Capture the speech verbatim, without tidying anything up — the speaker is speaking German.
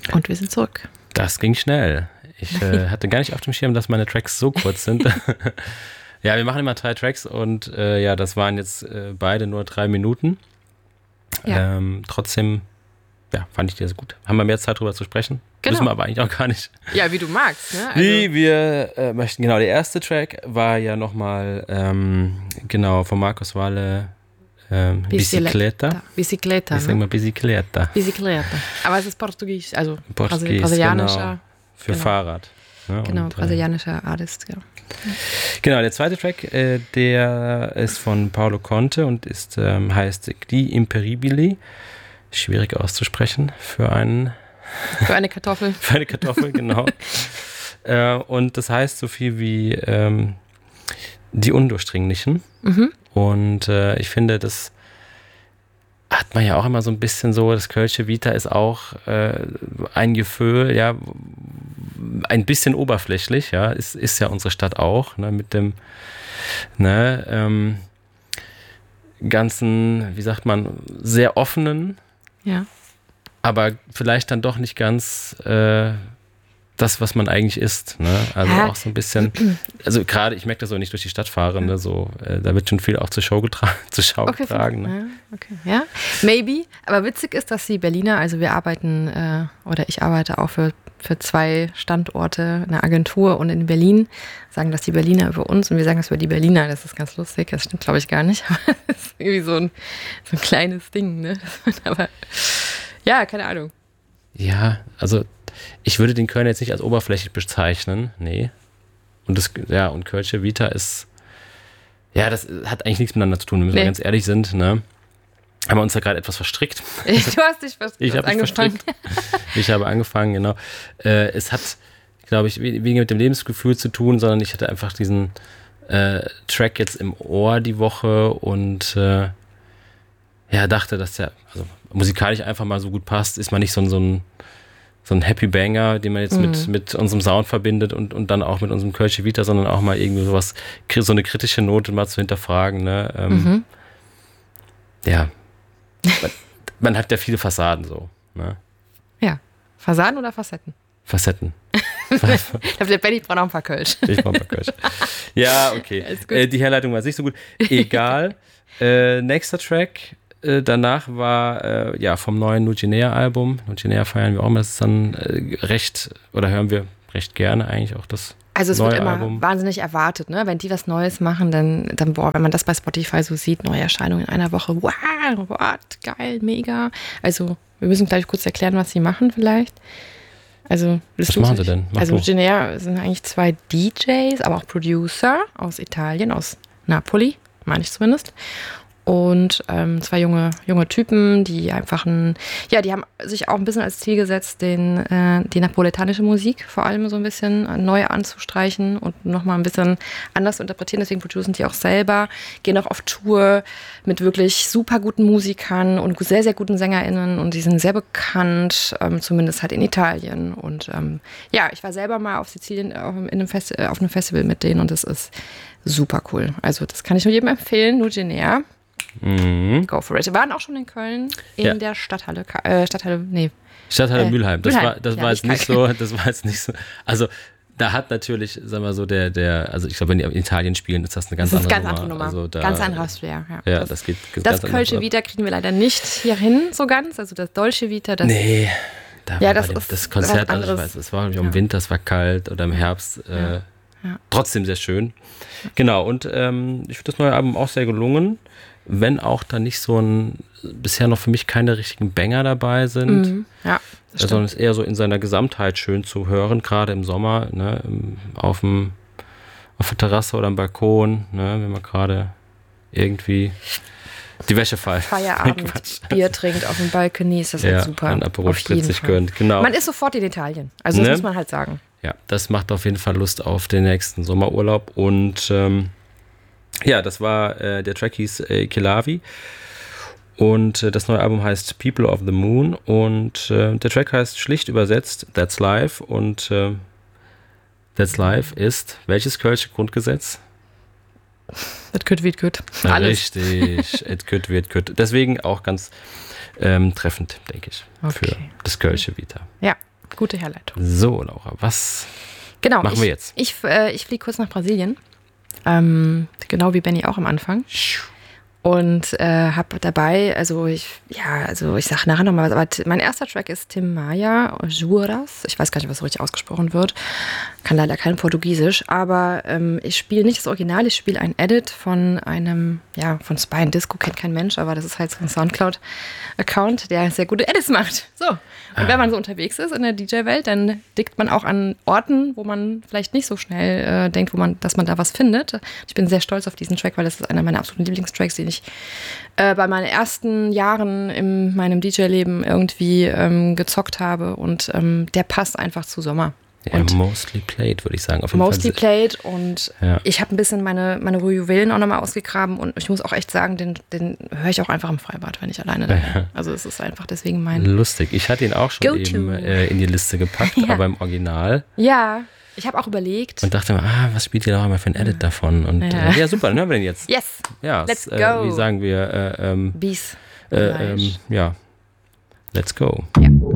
Und wir sind zurück. Das ging schnell. Ich äh, hatte gar nicht auf dem Schirm, dass meine Tracks so kurz sind. Ja, wir machen immer drei Tracks und äh, ja, das waren jetzt äh, beide nur drei Minuten. Ja. Ähm, trotzdem, ja, fand ich die so gut. Haben wir mehr Zeit drüber zu sprechen? Genau. Müssen wir aber eigentlich auch gar nicht. Ja, wie du magst. Ne? Also wie wir äh, möchten. Genau, der erste Track war ja nochmal, ähm, genau, von Marcos Valle, ähm, Bicicleta. Bicicleta, Ich sag mal Bicicleta. Bicicleta. Aber es ist Portugiesisch, also Portugies, brasilianischer. Genau, für genau. Fahrrad. Ja, genau, und, brasilianischer Artist, ja. Genau, der zweite Track, äh, der ist von Paulo Conte und ist, ähm, heißt Gli Imperibili. Schwierig auszusprechen für einen. Für eine Kartoffel. für eine Kartoffel, genau. äh, und das heißt so viel wie ähm, die Undurchdringlichen. Mhm. Und äh, ich finde, das hat man ja auch immer so ein bisschen so, das Kölsche Vita ist auch äh, ein Gefühl, ja, ein bisschen oberflächlich, ja, ist, ist ja unsere Stadt auch, ne, mit dem, ne, ähm, ganzen, wie sagt man, sehr offenen, ja, aber vielleicht dann doch nicht ganz äh, das, was man eigentlich ist, ne? Also ja. auch so ein bisschen, also gerade, ich merke das so, nicht durch die Stadt fahre, ne? So, äh, da wird schon viel auch zur Show getragen, zur Schau okay, getragen. Ne? Ja, okay. Ja, maybe. Aber witzig ist, dass die Berliner, also wir arbeiten, äh, oder ich arbeite auch für, für zwei Standorte, eine Agentur und in Berlin, sagen das die Berliner über uns und wir sagen das über die Berliner. Das ist ganz lustig, das stimmt, glaube ich, gar nicht. Aber das ist irgendwie so ein, so ein kleines Ding, ne? Aber ja, keine Ahnung. Ja, also ich würde den Köln jetzt nicht als oberflächlich bezeichnen, nee. Und das, ja, und Kölsche Vita ist, ja, das hat eigentlich nichts miteinander zu tun, wenn wir nee. ganz ehrlich sind, ne. Haben wir uns da gerade etwas verstrickt. Du hast dich verstrickt. Ich habe mich verstrickt. Ich habe angefangen, genau. Äh, es hat, glaube ich, weniger mit dem Lebensgefühl zu tun, sondern ich hatte einfach diesen äh, Track jetzt im Ohr die Woche und äh, ja, dachte, dass der also musikalisch einfach mal so gut passt, ist man nicht so ein, so ein so ein Happy Banger, den man jetzt mhm. mit, mit unserem Sound verbindet und, und dann auch mit unserem Kölsche Vita, sondern auch mal irgendwie sowas, so eine kritische Note mal zu hinterfragen. Ne? Ähm, mhm. Ja. Man, man hat ja viele Fassaden so. Ne? Ja. Fassaden oder Facetten? Facetten. Der Benny braucht noch ein paar Kölsch. Ich brauche ein paar Kölsch. Ja, okay. Äh, die Herleitung war nicht so gut. Egal. äh, nächster Track. Danach war äh, ja vom neuen Nugenea-Album. Nugenea feiern wir auch immer. Das ist dann äh, recht, oder hören wir recht gerne eigentlich auch das Also es neue wird immer Album. Wahnsinnig erwartet, ne? Wenn die was Neues machen, dann, dann, boah, wenn man das bei Spotify so sieht, neue Erscheinungen in einer Woche, wow, what, geil, mega. Also wir müssen gleich kurz erklären, was sie machen vielleicht. Also, was machen sie denn? Mach also du. Nugenea sind eigentlich zwei D Js, aber auch Producer aus Italien, aus Napoli, meine ich zumindest. Und ähm, zwei junge, junge Typen, die einfach ein, ja, die haben sich auch ein bisschen als Ziel gesetzt, den, äh, die napoletanische Musik vor allem so ein bisschen neu anzustreichen und nochmal ein bisschen anders zu interpretieren. Deswegen producen die auch selber, gehen auch auf Tour mit wirklich super guten Musikern und sehr, sehr guten SängerInnen und die sind sehr bekannt, ähm, zumindest halt in Italien. Und ähm, ja, ich war selber mal auf Sizilien auf einem, Festi- auf einem Festival mit denen und das ist super cool. Also das kann ich nur jedem empfehlen, Nugenea. Mhm. Go for it. Wir waren auch schon in Köln in ja. der Stadthalle, äh, Stadthalle, nee. Stadthalle äh, Mülheim. Das Mülheim. war, das ja, war jetzt nicht so, das war jetzt nicht so, also da hat natürlich, sagen wir so, der, der, also ich glaube, wenn die in Italien spielen, ist das eine ganz das ist andere ganz Nummer. Andere Nummer. Also da, ganz anderes Flair, ja. Ja, das, das geht Das ganz Kölsche Vita kriegen wir leider nicht hier hin, so ganz, also das Dolce Vita, das... Nee, da ja, war das, dem, ist das Konzert, also ich anderes. weiß, es war ja. im ja. Winter, es war kalt oder im Herbst, äh, ja. Ja. trotzdem sehr schön. Genau, und ähm, ich finde das neue Album auch sehr gelungen, wenn auch da nicht so ein, bisher noch für mich keine richtigen Banger dabei sind. Mhm. Ja, sondern es ist eher so in seiner Gesamtheit schön zu hören, gerade im Sommer, ne, auf dem, auf der Terrasse oder am Balkon, ne, wenn man gerade irgendwie die Wäsche fallen. Feierabend, Bier trinkt auf dem Balkon, ist das ja, halt super. Ein Aperol Spritz sich gönnt, genau. Man ist sofort in Italien, also das ne? muss man halt sagen. Ja, das macht auf jeden Fall Lust auf den nächsten Sommerurlaub und ähm, ja, das war, äh, der Track hieß äh, Kelavi und äh, das neue Album heißt People of the Moon und äh, der Track heißt schlicht übersetzt That's Life und äh, That's Life ist welches Kölsche Grundgesetz? Das könnte wird gut. Alles. Richtig, es könnte wird gut. Deswegen auch ganz ähm, treffend, denke ich, okay. für das Kölsche Vita. Ja, Gute Herleitung. So, Laura, was genau, machen ich, wir jetzt? Ich, äh, ich fliege kurz nach Brasilien. Ähm, genau wie Benni auch am Anfang. Und äh, habe dabei, also ich, ja, also ich sage nachher nochmal was, aber t- mein erster Track ist Tim Maia, Juras. Ich weiß gar nicht, was so richtig ausgesprochen wird. Kann leider kein Portugiesisch, aber ähm, ich spiele nicht das Original, ich spiele ein Edit von einem, ja, von Spine Disco, kennt kein Mensch, aber das ist halt so ein Soundcloud-Account, der sehr gute Edits macht. So. Und ah. wenn man so unterwegs ist in der D J-Welt, dann dickt man auch an Orten, wo man vielleicht nicht so schnell äh, denkt, wo man, dass man da was findet. Ich bin sehr stolz auf diesen Track, weil das ist einer meiner absoluten Lieblingstracks, den ich äh, bei meinen ersten Jahren in meinem D J-Leben irgendwie ähm, gezockt habe. Und ähm, der passt einfach zu Sommer. Ja, und mostly played, würde ich sagen. Auf jeden mostly Fall. played und ja. ich habe ein bisschen meine, meine Juwelen auch nochmal ausgegraben und ich muss auch echt sagen, den, den höre ich auch einfach im Freibad, wenn ich alleine da bin. Ja. Also es ist einfach deswegen mein Lustig. Ich hatte ihn auch schon Go-to. eben äh, in die Liste gepackt, ja. aber im Original. Ja, ich habe auch überlegt. Und dachte mir, ah, was spielt ihr da auch immer für ein Edit ja. davon? Und ja. Äh, ja, super, dann hören wir den jetzt. Yes, ja, let's äh, go. Wie sagen wir? Äh, ähm, Bees. Äh, ähm, ja, let's go. Ja.